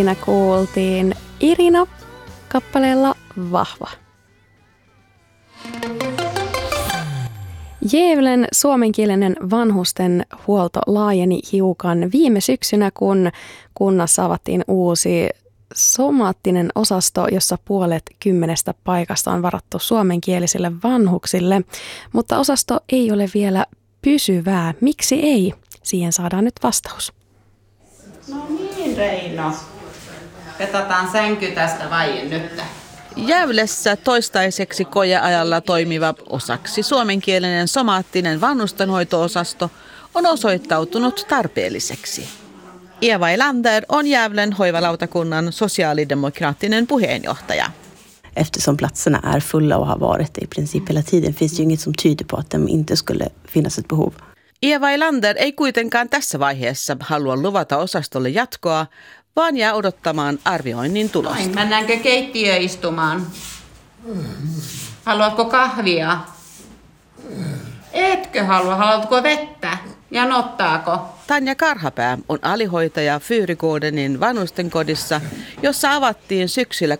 Siinä kuultiin Irina kappaleella Vahva. Gävlen suomenkielinen vanhusten huolto laajeni hiukan viime syksynä, kun kunnassa avattiin uusi somaattinen osasto, jossa puolet 10 paikasta on varattu suomenkielisille vanhuksille. Mutta osasto ei ole vielä pysyvää. Miksi ei? Siihen saadaan nyt vastaus. No niin, Reino. Vetätään sänky tästä vai nyt? Gävlessä toistaiseksi koeajalla toimiva osaksi suomenkielinen somaattinen vanhustenhoito-osasto on osoittautunut tarpeelliseksi. Eva Elander on Gävlen hoivalautakunnan sosiaalidemokraattinen puheenjohtaja. Eftersom platserna är fulla och har varit det i princip hela tiden finns det ju inget som tyder på att det inte skulle finnas ett behov. Eva Elander ei kuitenkaan tässä vaiheessa halua luvata osastolle jatkoa, vaan jää odottamaan arvioinnin tulosta. Noin, mennäänkö keittiöön istumaan? Haluatko kahvia? Etkö halua? Haluatko vettä? Janottaako? Tanja Karhapää on alihoitaja Fyyrigårdenin vanhustenkodissa, jossa avattiin syksyllä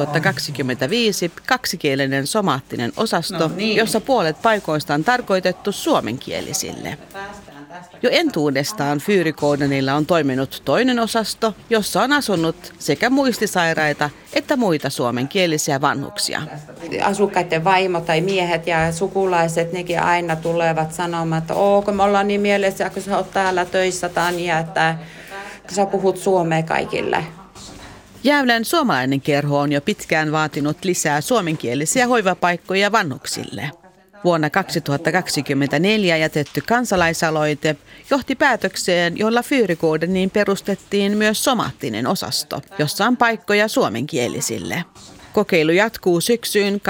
2025 kaksikielinen somaattinen osasto, jossa puolet paikoista on tarkoitettu suomenkielisille. Jo entuudestaan Fyyrigårdenilla on toiminut toinen osasto, jossa on asunut sekä muistisairaita että muita suomenkielisiä vanhuksia. Asukkaiden vaimo tai miehet ja sukulaiset, nekin aina tulevat sanomaan, että kun me ollaan niin mielessä, kun sä oot täällä töissä, Tanja, että sä puhut suomea kaikille. Gävlen suomalainen kerho on jo pitkään vaatinut lisää suomenkielisiä hoivapaikkoja vanhuksille. Vuonna 2024 jätetty kansalaisaloite johti päätökseen, jolla Fyyrigårdeniin perustettiin myös somaattinen osasto, jossa on paikkoja suomenkielisille. Kokeilu jatkuu syksyyn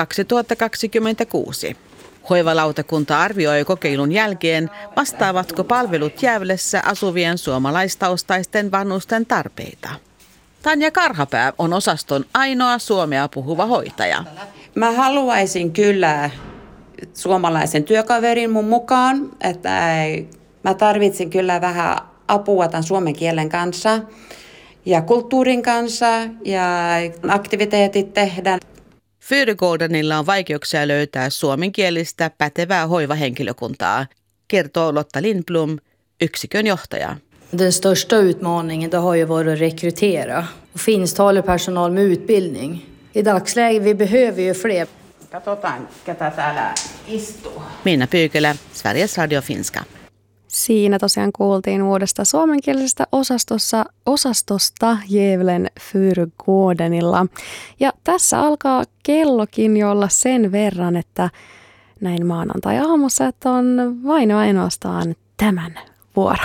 2026. Hoivalautakunta arvioi kokeilun jälkeen, vastaavatko palvelut Gävlessä asuvien suomalaistaustaisten vanhusten tarpeita. Tanja Karhapää on osaston ainoa suomea puhuva hoitaja. Mä haluaisin kyllä suomalaisen työkaverin mun mukaan, että mä tarvitsin kyllä vähän apua tämän suomen kielen kanssa ja kulttuurin kanssa ja aktiviteetit tehdään. Fyyrigårdenilla on vaikeuksia löytää suomenkielistä pätevää hoivahenkilökuntaa, kertoo Lotta Lindblom, yksikön johtaja. Den största utmaningen det har ju varit att rekrytera och finsktalig personal med utbildning. I dagsläget vi behöver ju fler. Katsotaan, ketä täällä istuu. Minna Pyykälä, Sveriges Radio Finska. Siinä tosiaan kuultiin uudesta suomenkielisestä osastosta Gävlen Fyyrigårdenilla. Ja tässä alkaa kellokin jo olla sen verran, että näin maanantai-aamussa, että on vain ja ainoastaan tämän vuoro.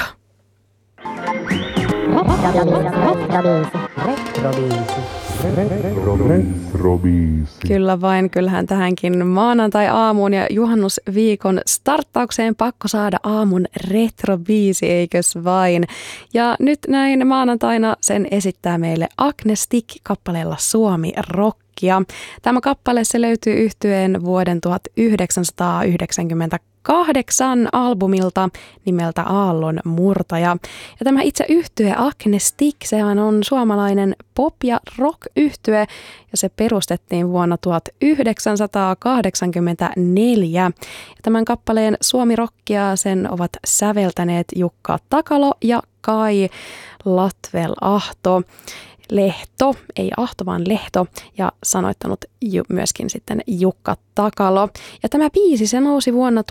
Kyllä vain, kyllähän tähänkin maanantai-aamuun ja juhannusviikon starttaukseen pakko saada aamun retrobiisi, eikös vain. Ja nyt näin maanantaina sen esittää meille Agnes Stick kappaleella Suomi Rockia. Tämä kappale se löytyy yhtyeen vuoden 1998 albumilta nimeltä Aallon murtaja. Ja tämä itse yhtye Agnes Stick, sehän on suomalainen pop- ja rock-yhtye ja se perustettiin vuonna 1984. Ja tämän kappaleen Suomi Rockia sen ovat säveltäneet Jukka Takalo ja Kai Latvel-Ahto. Lehto, ei Ahto vaan Lehto, ja sanoittanut myöskin sitten Jukka Takalo. Ja tämä biisi se nousi vuonna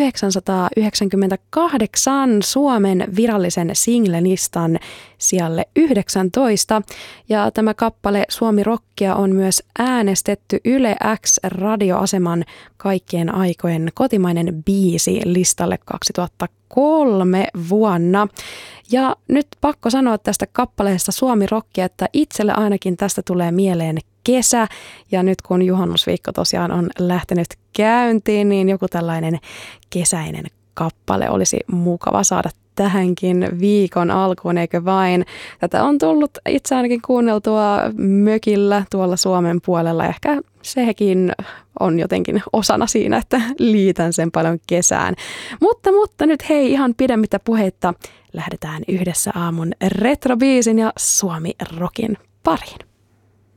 1998 Suomen virallisen singlelistan sijalle 19. Ja tämä kappale Suomi Rockia on myös äänestetty Yle X radioaseman kaikkien aikojen kotimainen biisi listalle 2003 vuonna. Ja nyt pakko sanoa tästä kappaleesta Suomi Rockia, että itselle ainakin tästä tulee mieleen kesä. Ja nyt kun juhannusviikko tosiaan on lähtenyt käyntiin, niin joku tällainen kesäinen kappale olisi mukava saada tähänkin viikon alkuun, eikö vain? Tätä on tullut itse ainakin kuunneltua mökillä tuolla Suomen puolella, ehkä sekin on jotenkin osana siinä, että liitän sen paljon kesään. Mutta nyt hei, ihan pidemmittä puheitta lähdetään yhdessä aamun retrobiisin ja Suomi Rockin pariin.